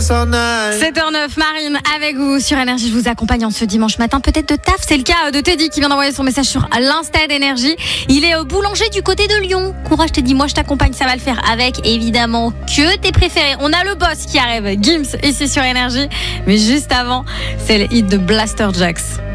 7h09, Marine avec vous sur Énergie. Je vous accompagne en ce dimanche matin, peut-être de taf. C'est le cas de Teddy qui vient d'envoyer son message sur l'Insta d'Énergie. Il est boulanger du côté de Lyon. Courage Teddy, moi je t'accompagne, ça va le faire avec évidemment que tes préférés. On a le boss qui arrive, Gims ici sur Énergie. Mais juste avant, c'est le hit de Blaster Jaxx.